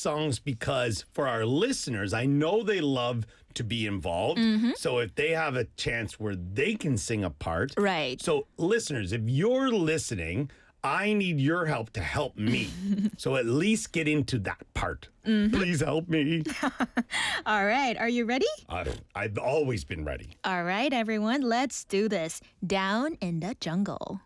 songs because for our listeners, I know they love to be involved. So if they have a chance where they can sing a part. Right. So listeners, if you're listening, I need your help to help me. So at least get into that part. Please help me. All right, are you ready? I've always been ready. All right, everyone, let's do this. Down in the jungle.